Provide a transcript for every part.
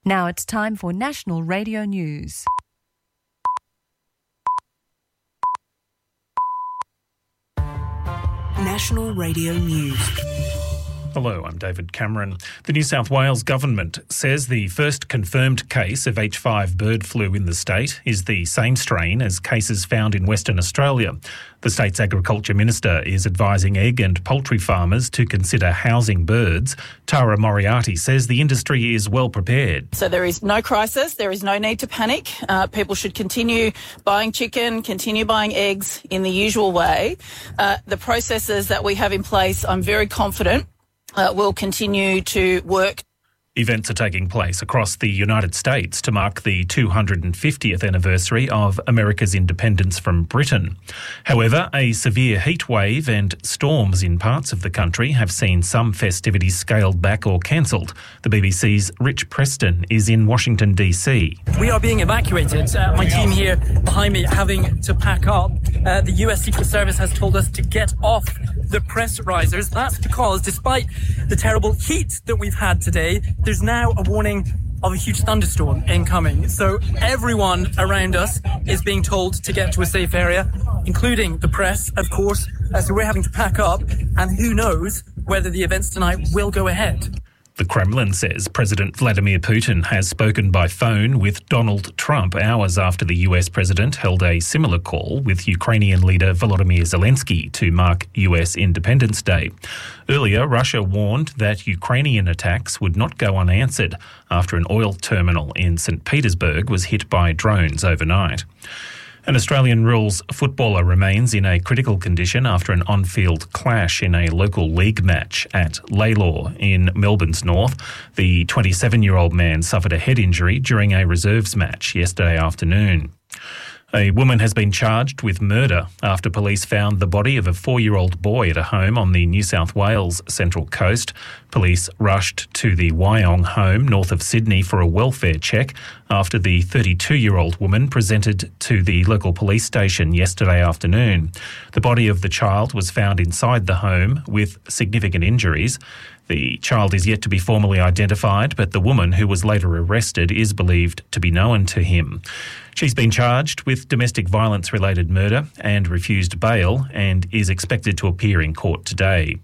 Now it's time for National Radio News. National Radio News. Hello, I'm David Cameron. The New South Wales Government says the first confirmed case of H5 bird flu in the state is the same strain as cases found in Western Australia. The state's Agriculture Minister is advising egg and poultry farmers to consider housing birds. Tara Moriarty says the industry is well prepared. So there is no crisis, there is no need to panic. People should continue buying chicken, continue buying eggs in the usual way. The processes that we have in place, I'm very confident, will continue to work. Events are taking place across the United States to mark the 250th anniversary of America's independence from Britain. However, a severe heat wave and storms in parts of the country have seen some festivities scaled back or cancelled. The BBC's Rich Preston is in Washington, D.C. We are being evacuated. My team here behind me having to pack up. The US Secret Service has told us to get off the press risers. That's because despite the terrible heat that we've had today, there's now a warning of a huge thunderstorm incoming. So everyone around us is being told to get to a safe area, including the press, of course. So we're having to pack up, and who knows whether the events tonight will go ahead. The Kremlin says President Vladimir Putin has spoken by phone with Donald Trump hours after the US president held a similar call with Ukrainian leader Volodymyr Zelensky to mark US Independence Day. Earlier, Russia warned that Ukrainian attacks would not go unanswered after an oil terminal in St. Petersburg was hit by drones overnight. An Australian rules footballer remains in a critical condition after an on-field clash in a local league match at Lalor in Melbourne's north. The 27-year-old man suffered a head injury during a reserves match yesterday afternoon. A woman has been charged with murder after police found the body of a 4-year-old boy at a home on the New South Wales Central Coast. Police rushed to the Wyong home north of Sydney for a welfare check after the 32-year-old woman presented to the local police station yesterday afternoon. The body of the child was found inside the home with significant injuries. The child is yet to be formally identified, but the woman who was later arrested is believed to be known to him. She's been charged with domestic violence-related murder and refused bail and is expected to appear in court today.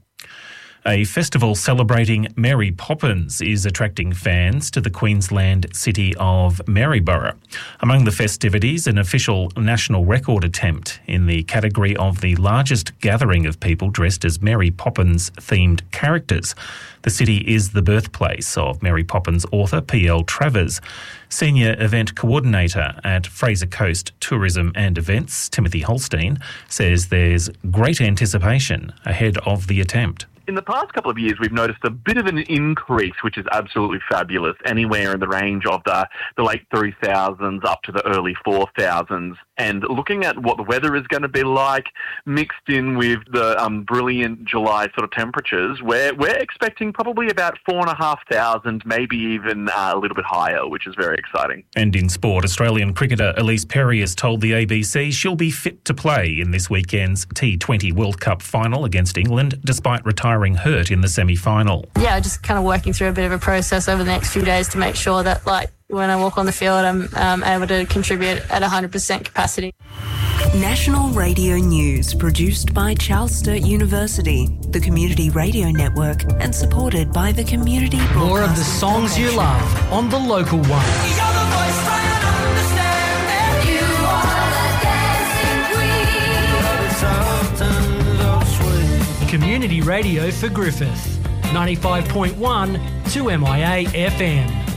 A festival celebrating Mary Poppins is attracting fans to the Queensland city of Maryborough. Among the festivities, an official national record attempt in the category of the largest gathering of people dressed as Mary Poppins-themed characters. The city is the birthplace of Mary Poppins author P.L. Travers. Senior event coordinator at Fraser Coast Tourism and Events, Timothy Holstein, says there's great anticipation ahead of the attempt. In the past couple of years, we've noticed a bit of an increase, which is absolutely fabulous, anywhere in the range of the late 3000s up to the early 4000s. And looking at what the weather is going to be like, mixed in with the brilliant July sort of temperatures, we're expecting probably about 4,500, maybe even a little bit higher, which is very exciting. And in sport, Australian cricketer Elise Perry has told the ABC she'll be fit to play in this weekend's T20 World Cup final against England, despite retiring hurt in the semi-final. Yeah, just kind of working through a bit of a process over the next few days to make sure that, like, when I walk on the field, I'm able to contribute at 100% capacity. National Radio News, produced by Charles Sturt University, the Community Radio Network, and supported by the Community Broadcasting More of the songs you love on the local one. Community Radio for Griffith, 95.1 2MIA FM.